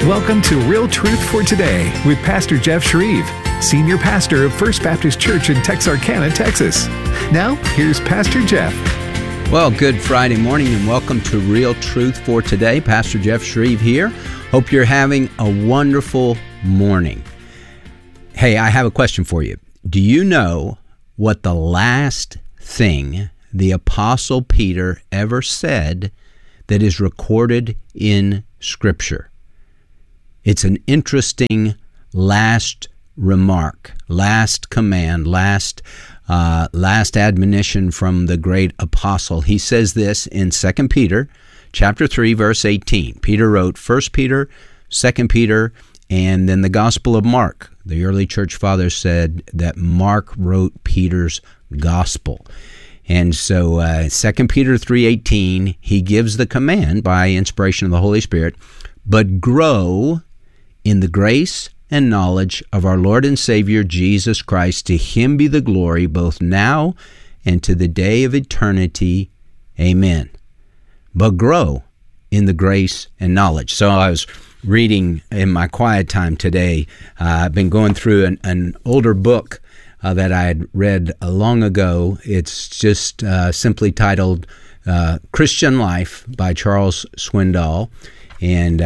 Welcome to Real Truth for Today with Pastor Jeff Shreve, Senior Pastor of First Baptist Church in Texarkana, Texas. Now, here's Pastor Jeff. Well, good Friday morning and welcome to Real Truth for Today. Pastor Jeff Shreve here. Hope you're having a wonderful morning. Hey, I have a question for you. Do you know what the last thing the Apostle Peter ever said that is recorded in Scripture? It's an interesting last remark, last command, last admonition from the great apostle. He says this in 2 Peter chapter 3, verse 18. Peter wrote 1 Peter, 2 Peter, and then the Gospel of Mark. The early church fathers said that Mark wrote Peter's Gospel. And so 2 Peter 3:18, he gives the command by inspiration of the Holy Spirit, but grow in the grace and knowledge of our Lord and Savior Jesus Christ. To him be the glory both now and to the day of eternity. Amen. But grow in the grace and knowledge. So I was reading in my quiet time today. I've been going through an older book that I had read long ago. It's just simply titled Christian Life by Charles Swindoll. And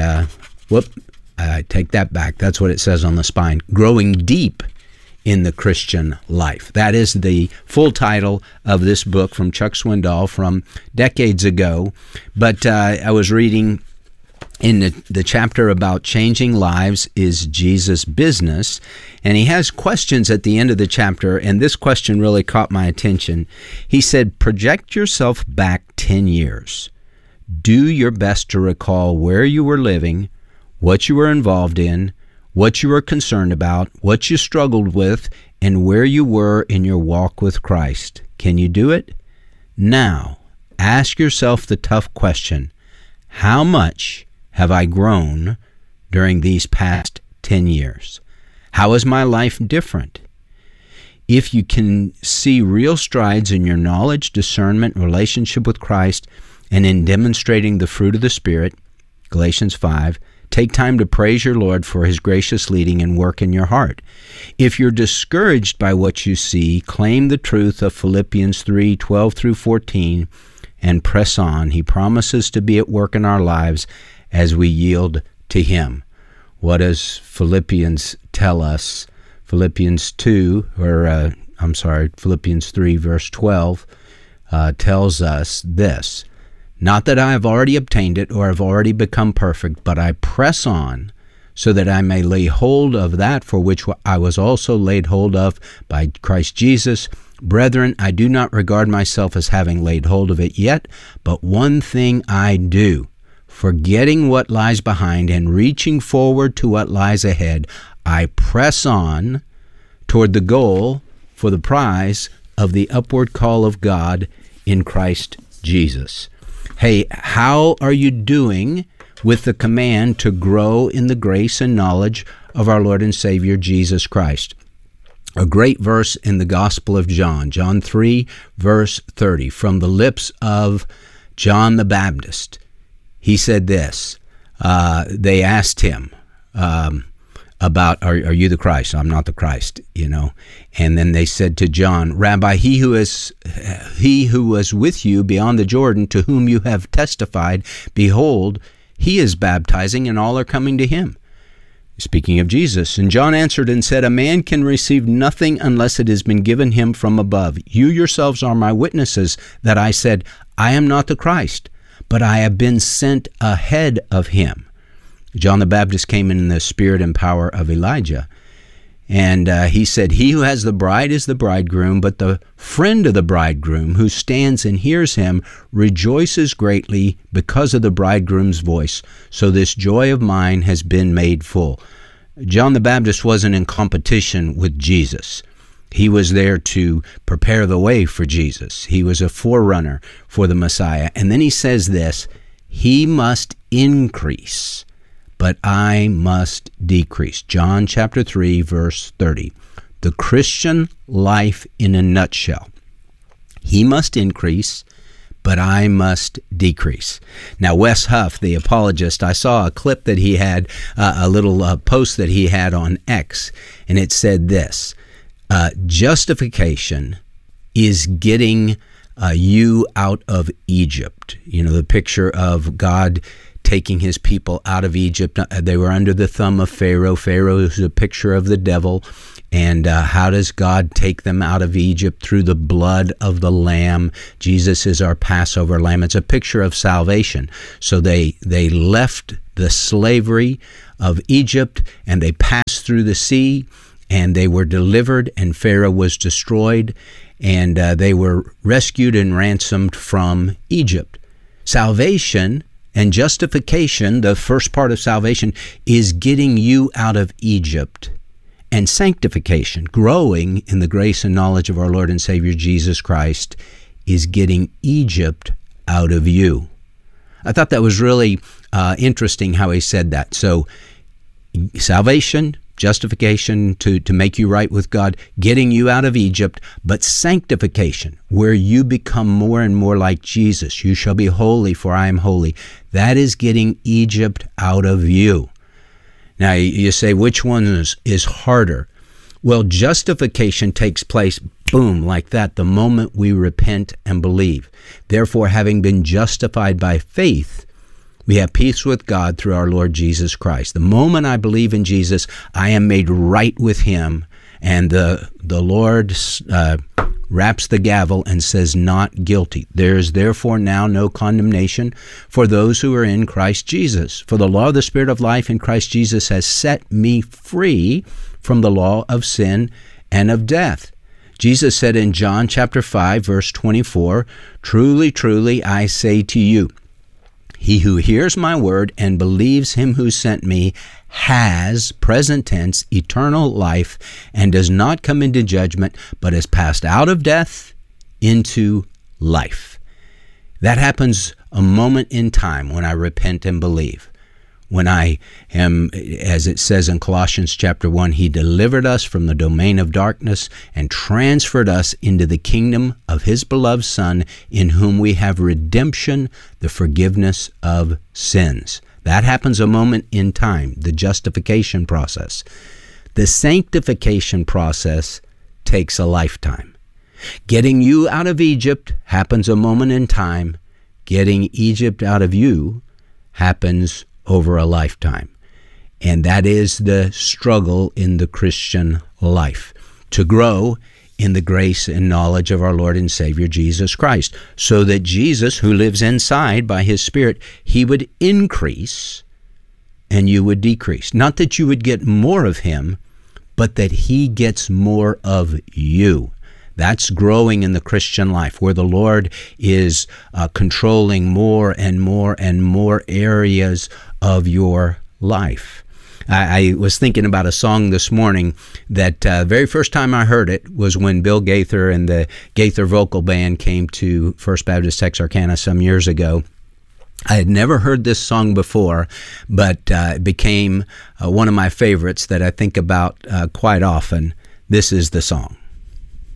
I take that back. That's what it says on the spine. Growing Deep in the Christian Life. That is the full title of this book from Chuck Swindoll from decades ago. But I was reading in the chapter about changing lives is Jesus' business. And he has questions at the end of the chapter. And this question really caught my attention. He said, project yourself back 10 years. Do your best to recall where you were living, what you were involved in, what you were concerned about, what you struggled with, and where you were in your walk with Christ. Can you do it? Now, ask yourself the tough question, how much have I grown during these past 10 years? How is my life different? If you can see real strides in your knowledge, discernment, relationship with Christ, and in demonstrating the fruit of the Spirit, Galatians 5, take time to praise your Lord for his gracious leading and work in your heart. If you're discouraged by what you see, claim the truth of Philippians 3:12 through 14 and press on. He promises to be at work in our lives as we yield to him. What does Philippians tell us? Philippians 3 verse 12 tells us this. Not that I have already obtained it or have already become perfect, but I press on so that I may lay hold of that for which I was also laid hold of by Christ Jesus. Brethren, I do not regard myself as having laid hold of it yet, but one thing I do, forgetting what lies behind and reaching forward to what lies ahead, I press on toward the goal for the prize of the upward call of God in Christ Jesus. Hey, how are you doing with the command to grow in the grace and knowledge of our Lord and Savior Jesus Christ? A great verse in the Gospel of John, John 3, verse 30, from the lips of John the Baptist. He said this, they asked him about, are you the Christ? I'm not the Christ, And then they said to John, Rabbi, he who was with you beyond the Jordan, to whom you have testified, behold, he is baptizing, and all are coming to him. Speaking of Jesus. And John answered and said, a man can receive nothing unless it has been given him from above. You yourselves are my witnesses that I said, I am not the Christ, but I have been sent ahead of him. John the Baptist came in the spirit and power of Elijah. And he said, he who has the bride is the bridegroom, but the friend of the bridegroom who stands and hears him rejoices greatly because of the bridegroom's voice. So this joy of mine has been made full. John the Baptist wasn't in competition with Jesus. He was there to prepare the way for Jesus. He was a forerunner for the Messiah. And then he says this, he must increase, but I must decrease. John chapter 3, verse 30. The Christian life in a nutshell. He must increase, but I must decrease. Now, Wes Huff, the apologist, I saw a clip that he had, a little post that he had on X, and it said this: justification is getting you out of Egypt. You know, the picture of God taking his people out of Egypt. They were under the thumb of Pharaoh. Pharaoh is a picture of the devil. And how does God take them out of Egypt? Through the blood of the Lamb. Jesus is our Passover Lamb. It's a picture of salvation. So they left the slavery of Egypt, and they passed through the sea, and they were delivered, and Pharaoh was destroyed, and they were rescued and ransomed from Egypt. Salvation and justification, the first part of salvation, is getting you out of Egypt. And sanctification, growing in the grace and knowledge of our Lord and Savior Jesus Christ, is getting Egypt out of you. I thought that was really interesting how he said that. So salvation, justification to make you right with God, getting you out of Egypt, but sanctification, where you become more and more like Jesus. You shall be holy, for I am holy. That is getting Egypt out of you. Now, you say, which one is harder? Well, justification takes place, boom, like that, the moment we repent and believe. Therefore, having been justified by faith, we have peace with God through our Lord Jesus Christ. The moment I believe in Jesus, I am made right with him, and the Lord raps the gavel and says, not guilty. There is therefore now no condemnation for those who are in Christ Jesus. For the law of the Spirit of life in Christ Jesus has set me free from the law of sin and of death. Jesus said in John chapter 5, verse 24, truly, truly, I say to you, he who hears my word and believes him who sent me has, present tense, eternal life, and does not come into judgment, but is passed out of death into life. That happens a moment in time when I repent and believe. When I am, as it says in Colossians chapter 1, he delivered us from the domain of darkness and transferred us into the kingdom of his beloved Son, in whom we have redemption, the forgiveness of sins. That happens a moment in time, the justification process. The sanctification process takes a lifetime. Getting you out of Egypt happens a moment in time. Getting Egypt out of you happens over a lifetime. And that is the struggle in the Christian life, to grow in the grace and knowledge of our Lord and Savior Jesus Christ, so that Jesus, who lives inside by his Spirit, he would increase and you would decrease. Not that you would get more of him, but that he gets more of you. That's growing in the Christian life, where the Lord is controlling more and more and more areas of your life. I was thinking about a song this morning that the very first time I heard it was when Bill Gaither and the Gaither Vocal Band came to First Baptist Texarkana some years ago. I had never heard this song before, but it became one of my favorites that I think about quite often. This is the song.